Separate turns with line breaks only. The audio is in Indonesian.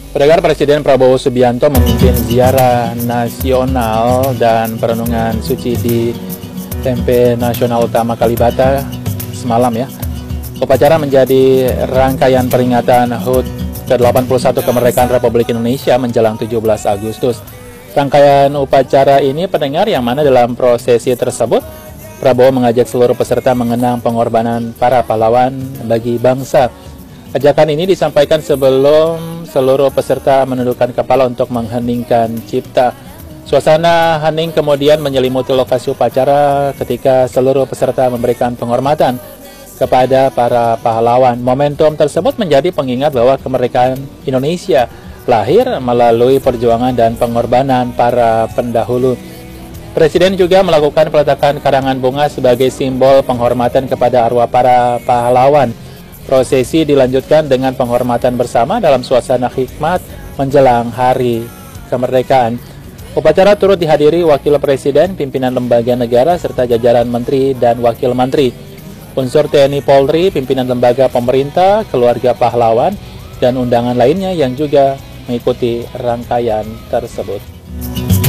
Pendengar, Presiden Prabowo Subianto memimpin ziarah nasional dan perenungan suci di TMP Nasional Utama Kalibata semalam ya. Upacara menjadi rangkaian peringatan HUT ke-81 kemerdekaan Republik Indonesia menjelang 17 Agustus. Rangkaian upacara ini, pendengar, yang mana dalam prosesi tersebut Prabowo mengajak seluruh peserta mengenang pengorbanan para pahlawan bagi bangsa. Ajakan ini disampaikan sebelum seluruh peserta menundukkan kepala untuk mengheningkan cipta. Suasana hening kemudian menyelimuti lokasi upacara ketika seluruh peserta memberikan penghormatan kepada para pahlawan. Momentum tersebut menjadi pengingat bahwa kemerdekaan Indonesia lahir melalui perjuangan dan pengorbanan para pendahulu. Presiden juga melakukan peletakan karangan bunga sebagai simbol penghormatan kepada arwah para pahlawan. Prosesi dilanjutkan dengan penghormatan bersama dalam suasana hikmat menjelang Hari Kemerdekaan. Upacara turut dihadiri Wakil Presiden, pimpinan lembaga negara, serta jajaran menteri dan wakil menteri, unsur TNI Polri, pimpinan lembaga pemerintah, keluarga pahlawan, dan undangan lainnya yang juga mengikuti rangkaian tersebut.